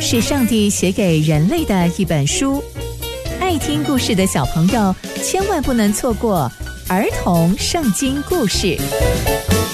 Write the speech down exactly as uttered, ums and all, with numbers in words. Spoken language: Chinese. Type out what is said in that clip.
是上帝写给人类的一本书，爱听故事的小朋友千万不能错过儿童圣经故事。